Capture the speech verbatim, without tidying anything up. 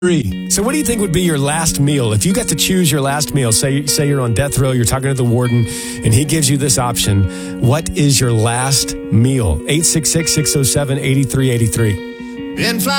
Three. So what do you think would be your last meal? If you got to choose your last meal, say say you're on death row, you're talking to the warden, and he gives you this option, what is your last meal? eight six six, six oh seven, eight three eight three.